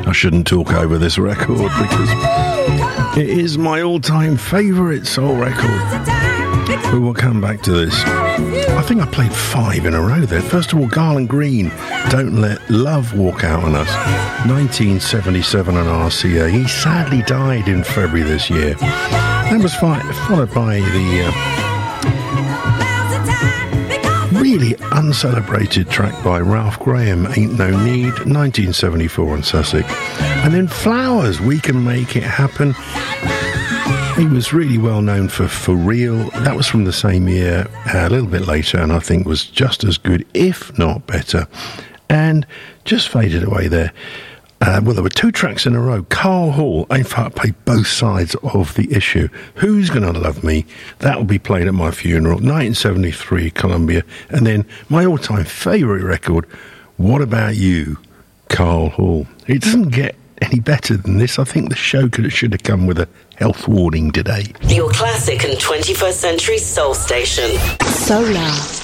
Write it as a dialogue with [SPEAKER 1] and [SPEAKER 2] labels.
[SPEAKER 1] I shouldn't talk over this record because it is my all-time favourite soul record. But we'll come back to this. I think I played 5 in a row there. First of all, Garland Green, Don't Let Love Walk Out on Us, 1977 on RCA. He sadly died in February this year. That was followed by the really uncelebrated track by Ralph Graham, Ain't No Need, 1974 on Sussex. And then Flowers, We Can Make It Happen. He was really well known for Real. That was from the same year, a little bit later, and I think was just as good, if not better. And just faded away there. Well, there were 2 tracks in a row. Carl Hall, in fact, I played both sides of the issue. Who's Gonna Love Me? That will be played at my funeral, 1973, Columbia. And then my all-time favourite record, What About You, Carl Hall. It doesn't get any better than this. I think the show should have come with a health warning today.
[SPEAKER 2] Your classic and 21st century soul station. Solar.